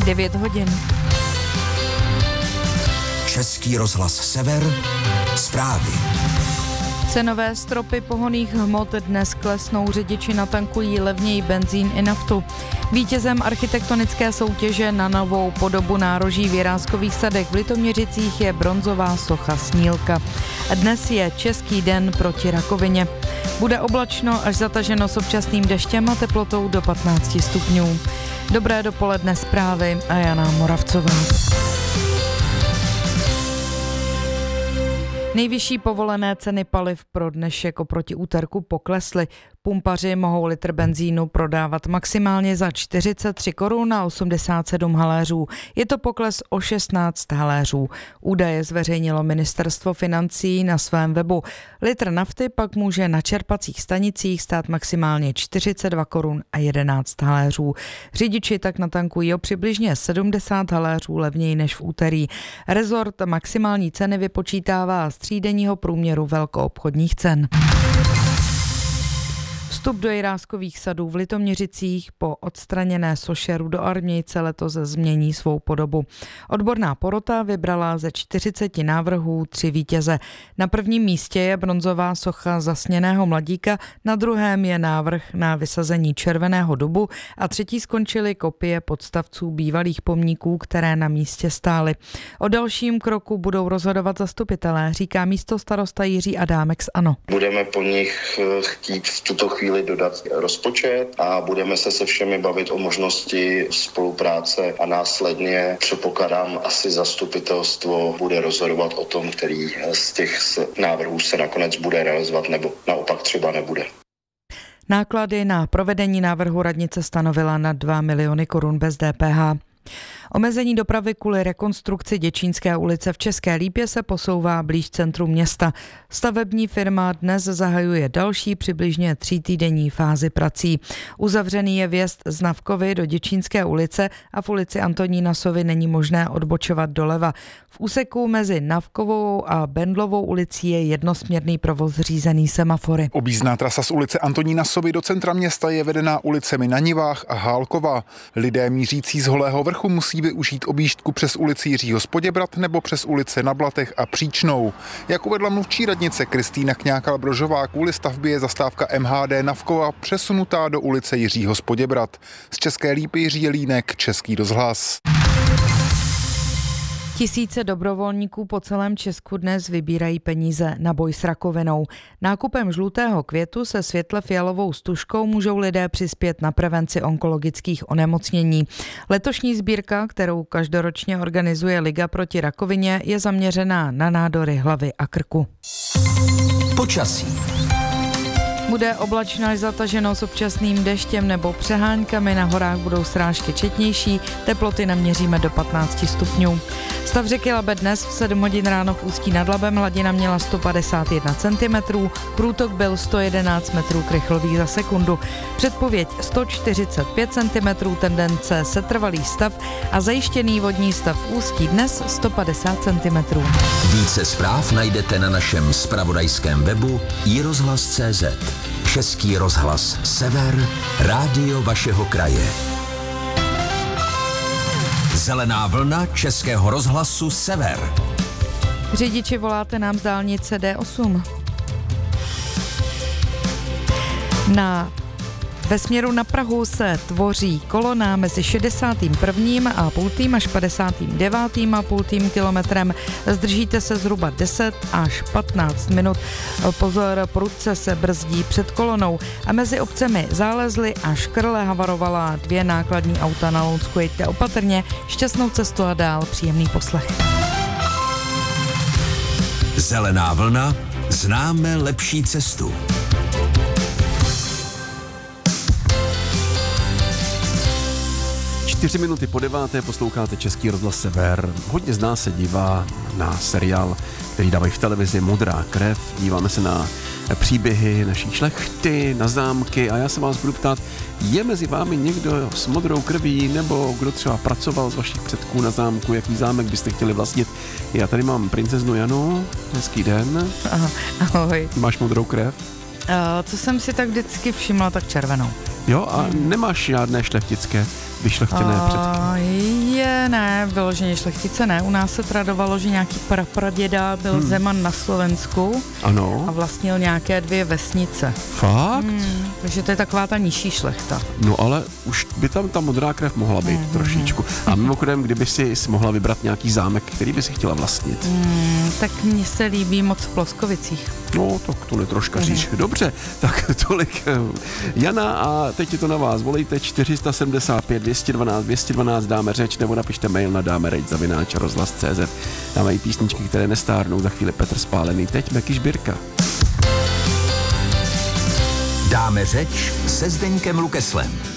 9 hodin. Český rozhlas Sever, zprávy. Cenové stropy pohonných hmot dnes klesnou, řidiči natankují levněji benzín i naftu. Vítězem architektonické soutěže na novou podobu nároží v Jiráskových sadech v Litoměřicích je bronzová socha Snílka. Dnes je Český den proti rakovině. Bude oblačno až zataženo s občasným deštěm a teplotou do 15 stupňů. Dobré dopoledne, zprávy a Jana Moravcová. Nejvyšší povolené ceny paliv pro dnešek oproti úterku poklesly. Pumpaři mohou litr benzínu prodávat maximálně za 43 korun a 87 haléřů. Je to pokles o 16 haléřů. Údaje zveřejnilo ministerstvo financí na svém webu. Litr nafty pak může na čerpacích stanicích stát maximálně 42 korun a 11 haléřů. Řidiči tak natankují o přibližně 70 haléřů levněji než v úterý. Rezort maximální ceny vypočítává z třídenního průměru velkoobchodních cen. Vstup do Jiráskových sadů v Litoměřicích po odstraněné soše Rudoarmějce letos změní svou podobu. Odborná porota vybrala ze 40 návrhů 3 vítěze. Na prvním místě je bronzová socha zasněného mladíka, na druhém je návrh na vysazení červeného dubu a třetí skončily kopie podstavců bývalých pomníků, které na místě stály. O dalším kroku budou rozhodovat zastupitelé, říká místostarosta Jiří Adámek z ANO. Budeme po nich chtít v tuto chvíli dodat rozpočet a budeme se všemi bavit o možnosti spolupráce a následně předpokládám asi zastupitelstvo bude rozhodovat o tom, který z těch návrhů se nakonec bude realizovat nebo naopak třeba nebude. Náklady na provedení návrhu radnice stanovila na 2 miliony korun bez DPH. Omezení dopravy kvůli rekonstrukci Děčínské ulice v České Lípě se posouvá blíž centru města. Stavební firma dnes zahajuje další přibližně 3týdenní fázi prací. Uzavřený je vjezd z Navkovy do Děčínské ulice a v ulici Antonína Sovy není možné odbočovat doleva. V úseku mezi Navkovou a Bendlovou ulicí je jednosměrný provoz řízený semafory. Objízdná trasa z ulice Antonína Sovy do centra města je vedená ulicemi na Nivách a Hálkova. Lidé mířící z Holého Vrchu musí využít objížďku přes ulici Jiřího z Poděbrad nebo přes ulice na Blatech a Příčnou. Jak uvedla mluvčí radnice Kristýna Kňákala-Brožová, kvůli stavbě je zastávka MHD Navkova přesunutá do ulice Jiřího z Poděbrad. Z České Lípy Jiří Jelínek, Český rozhlas. Tisíce dobrovolníků po celém Česku dnes vybírají peníze na boj s rakovinou. Nákupem žlutého květu se světle fialovou stužkou můžou lidé přispět na prevenci onkologických onemocnění. Letošní sbírka, kterou každoročně organizuje Liga proti rakovině, je zaměřená na nádory hlavy a krku. Počasí. Bude oblačno až zataženo s občasným deštěm nebo přeháňkami, na horách budou srážky četnější, teploty naměříme do 15 stupňů. Stav řeky Labe dnes v 7 hodin ráno v Ústí nad Labem, hladina měla 151 cm, průtok byl 111 metrů krychlových za sekundu. Předpověď 145 cm, tendence setrvalý stav a zajištěný vodní stav v Ústí dnes 150 cm. Více zpráv najdete na našem zpravodajském webu iRozhlas.cz. Český rozhlas Sever, rádio vašeho kraje. Zelená vlna Českého rozhlasu Sever. Řidiči, voláte nám z dálnice D8. Ve směru na Prahu se tvoří kolona mezi 61. a půltým až 59. a půltým kilometrem. Zdržíte se zhruba 10 až 15 minut. Pozor, prudce se brzdí před kolonou. A mezi obcemi Zálezly a Škrle havarovala 2 nákladní auta. Na Lounsku jeďte opatrně, šťastnou cestu a dál příjemný poslech. Zelená vlna, známe lepší cestu. 4 minuty po 9. posloucháte Český rozhlas Sever. Hodně z nás se dívá na seriál, který dávají v televizi Modrá krev. Díváme se na příběhy naší šlechty, na zámky a já se vás budu ptát, je mezi vámi někdo s modrou krví nebo kdo třeba pracoval z vašich předků na zámku, jaký zámek byste chtěli vlastnit? Já tady mám princeznu Janu, hezký den. Ahoj. Máš modrou krev? Co jsem si tak vždycky všimla, tak červenou. Jo, a nemáš žádné šlechtické vyšlechtěné předky? Ne, vyloženě šlechtice ne. U nás se tradovalo, že nějaký praděda byl Zeman na Slovensku. Ano. A vlastnil nějaké 2 vesnice. Fakt? Takže to je taková ta nižší šlechta. No ale už by tam ta modrá krev mohla být trošičku. A mimochodem, kdyby si mohla vybrat nějaký zámek, který by si chtěla vlastnit? Tak mně se líbí moc v Ploskovicích. No, tak to netroškaříš. Dobře, tak tolik Jana a teď je to na vás. Volejte 475 212 212, dáme řeč, nebo napište mail na dámereč@rozhlas.cz. Dáme i písničky, které nestárnou, za chvíli Petr Spálený. Teď Meky Žbírka. Dáme řeč se Zdeňkem Lukeslem.